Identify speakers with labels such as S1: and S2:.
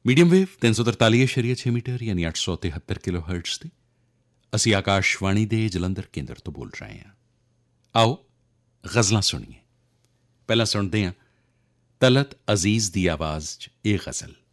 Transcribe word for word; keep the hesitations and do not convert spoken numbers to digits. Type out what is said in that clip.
S1: Medium wave ਤਿੰਨ ਸੌ ਤਰਤਾਲੀ ਇਸ਼ਾਰੀਆ ਛੇ ਮੀਟਰ ਯਾਨੀ ਅੱਠ ਸੌ ਤਿਹੱਤਰ ਕਿਲੋ ਹਰਟਜ਼ 'ਤੇ ਅਸੀਂ ਆਕਾਸ਼ਵਾਣੀ ਦੇ ਜਲੰਧਰ ਕੇਂਦਰ ਤੋਂ ਬੋਲ ਰਹੇ ਹਾਂ। ਆਓ ਗ਼ਜ਼ਲਾਂ ਸੁਣੀਏ। ਪਹਿਲਾਂ ਸੁਣਦੇ ਹਾਂ ਤਲਤ ਅਜ਼ੀਜ਼ ਦੀ ਆਵਾਜ਼ 'ਚ ਇਹ ਗ਼ਜ਼ਲ।